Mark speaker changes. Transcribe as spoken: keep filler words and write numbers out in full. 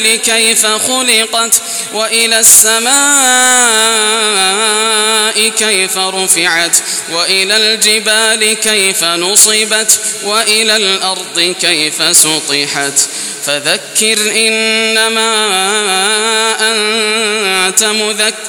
Speaker 1: كيف خلقت وإلى السماء كيف رفعت وإلى الجبال كيف نصبت وإلى الأرض كيف سطحت فذكر إنما أنت مذكر